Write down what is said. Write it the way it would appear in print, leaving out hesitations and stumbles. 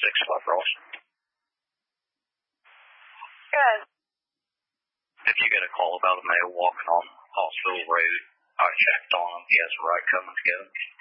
Ross. Good. If you get a call about a male walking on Hospital Road, I checked on him. He has a right coming together.